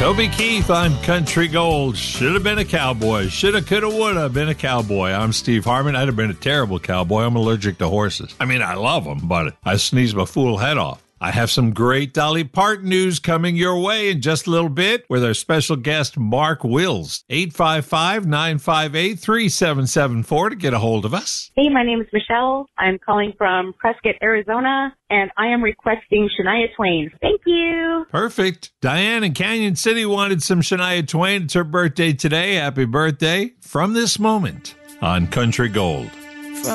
Toby Keith on Country Gold. Should have been a cowboy. Shoulda, coulda, woulda been a cowboy. I'm Steve Harmon. I'd have been a terrible cowboy. I'm allergic to horses. I mean, I love them, but I sneeze my fool head off. I have some great Dolly Parton news coming your way in just a little bit with our special guest, Mark Wills. 855-958-3774 to get a hold of us. Hey, my name is Michelle. I'm calling from Prescott, Arizona, and I am requesting Shania Twain. Thank you. Perfect. Diane in Canyon City wanted some Shania Twain. It's her birthday today. Happy birthday from this moment on Country Gold.